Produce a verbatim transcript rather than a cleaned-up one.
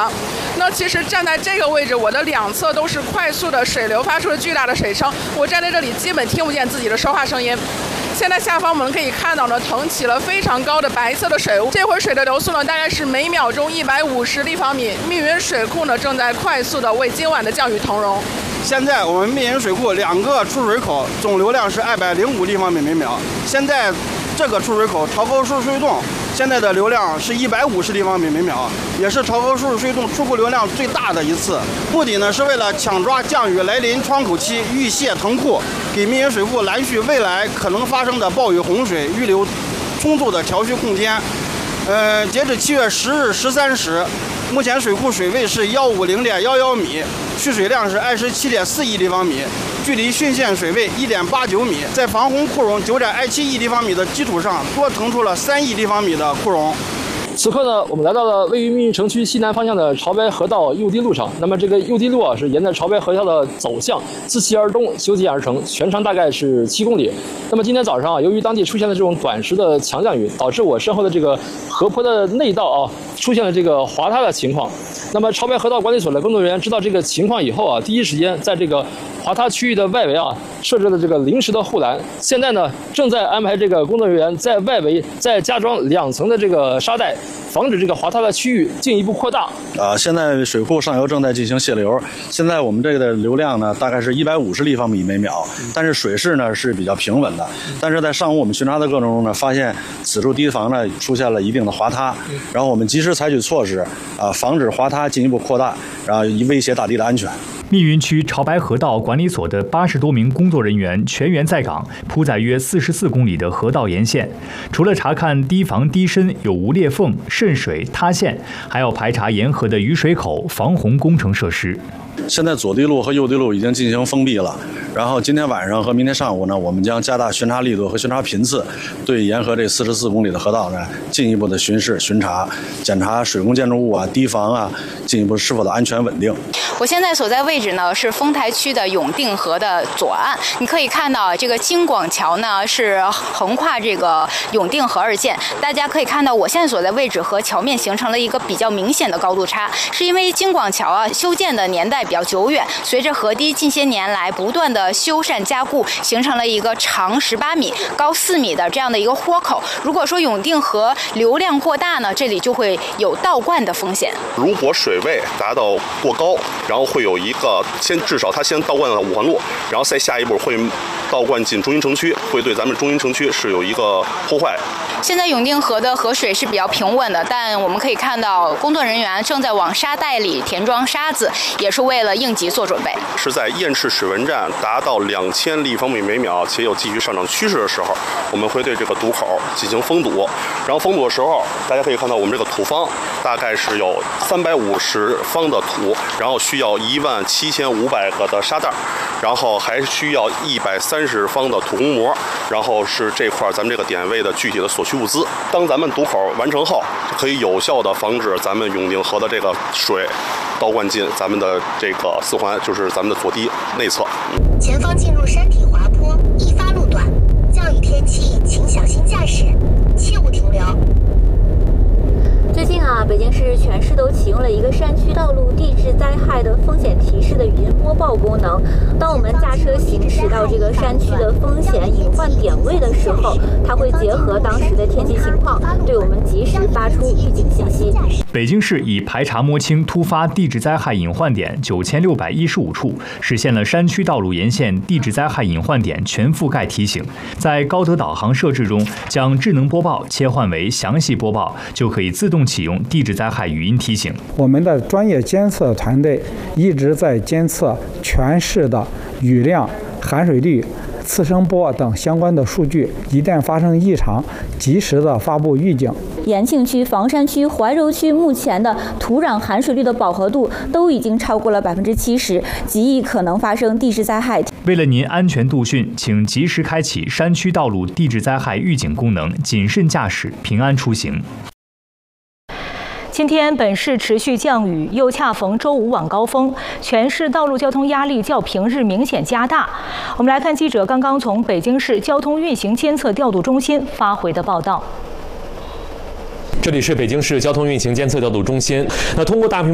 了。那其实站在这个位置，我的两侧都是快速的水流发出了巨大的水声，我站在这里基本听不见自己的说话声音。现在下方我们可以看到呢，腾起了非常高的白色的水雾，这会水的流速呢大概是每秒钟一百五十立方米。密云水库呢正在快速的为今晚的降雨腾容。 现在我们密云水库两个出水口总流量是二百零五立方米每秒，现在这个出水口潮沟输水洞现在的流量是一百五十立方米每秒，也是潮沟输水洞出库流量最大的一次。目的呢是为了抢抓降雨来临窗口期，预泄腾库，给密云水库拦蓄未来可能发生的暴雨洪水，预留充足的调蓄空间。呃，截至七月十日十三时，目前水库水位是幺五零点幺幺米，蓄水量是二十七点四亿立方米，距离汛县水位一点八九米，在防洪库容九点二七亿立方米的基础上，多腾出了三亿立方米的库容。 此刻呢，我们来到了位于密云城区西南方向的潮白河道右堤路上。那么这个右堤路啊，是沿着潮白河道的走向自西而东修建而成，全长大概是七公里。那么今天早上啊，由于当地出现了这种短时的强降雨，导致我身后的这个河坡的内道啊出现了这个滑塌的情况。那么潮白河道管理所的工作人员知道这个情况以后啊，第一时间在这个滑塌区域的外围啊设置了这个临时的护栏。现在呢，正在安排这个工作人员在外围再加装两层的这个沙袋，防止这个滑塌的区域进一步扩大。 啊，现在水库上游正在进行泄流，现在我们这个的流量呢大概是一百五十立方米每秒，但是水势呢是比较平稳的。但是在上午我们巡查的过程中呢，发现此处堤防呢出现了一定的滑塌，然后我们及时采取措施，啊，防止滑塌进一步扩大，然后威胁大堤的安全。 密云区潮白河道管理所的八十多名工作人员全员在岗，铺在约四十四公里的河道沿线。除了查看堤防堤身有无裂缝、渗水、塌陷，还要排查沿河的雨水口、防洪工程设施。 现在左堤路和右堤路已经进行封闭了，然后今天晚上和明天上午呢，我们将加大巡查力度和巡查频次，对沿河这四十四公里的河道呢进一步的巡视巡查，检查水工建筑物啊、堤防啊，进一步是否的安全稳定。 我现在所在位置呢是丰台区的永定河的左岸，你可以看到这个京广桥呢是横跨这个永定河而建。大家可以看到我现在所在位置和桥面形成了一个比较明显的高度差，是因为京广桥啊修建的年代比较久远，随着河堤近些年来不断的修缮加固，形成了一个长十八米、高四米的这样的一个豁口。如果说永定河流量过大呢，这里就会有倒灌的风险。 如果水位达到过高，然后会有一个先至少它先倒灌到五环路，然后再下一步会倒灌进中心城区，会对咱们中心城区是有一个破坏。 现在永定河的河水是比较平稳的，但我们可以看到工作人员正在往沙袋里填装沙子，也是为了应急做准备。 是在堰池水文站达到两千立方米每秒且有继续上涨趋势的时候，我们会对这个堵口进行封堵。然后封堵的时候，大家可以看到我们这个土方大概是有三百五十方的土，然后需要一万七千五百个的沙袋，然后还需要一百三十方的土工膜，然后是这块咱们这个点位的具体的所需物资。当咱们堵口完成后，可以有效的防止咱们永定河的这个水倒灌进咱们的这个四环，就是咱们的左堤内侧。 前方进入山体滑坡，易发路段，降雨天气请小心驾驶，切勿停留。 最近啊，北京市全市都启用了一个山区道路地质灾害的风险提示的语音播报功能。当我们驾车行驶到这个山区的风险隐患点位的时候，它会结合当时的天气情况，对我们及时发出预警信息。 北京市已排查摸清突发地质灾害隐患点九千六百一十五处，实现了山区道路沿线地质灾害隐患点全覆盖提醒。在高德导航设置中，将智能播报切换为详细播报，就可以自动启用地质灾害语音提醒。 我们的专业监测团队一直在监测全市的雨量、含水率、次声波等相关的数据，一旦发生异常，及时的发布预警。 延庆区、房山区、怀柔区目前的土壤含水率的饱和度都已经超过了百分之七十，极易可能发生地质灾害。 为了您安全度汛，请及时开启山区道路地质灾害预警功能，谨慎驾驶，平安出行。 今天本市持续降雨，又恰逢周五晚高峰，全市道路交通压力较平日明显加大。我们来看记者刚刚从北京市交通运行监测调度中心发回的报道。 这里是北京市交通运行监测调度中心。那通过大屏幕